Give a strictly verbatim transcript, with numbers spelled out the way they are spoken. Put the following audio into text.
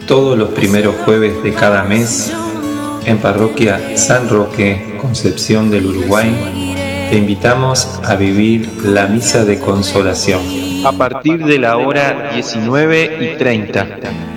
Todos los primeros jueves de cada mes, en Parroquia San Roque, Concepción del Uruguay, te invitamos a vivir la Misa de Consolación. A partir de la hora diecinueve y treinta,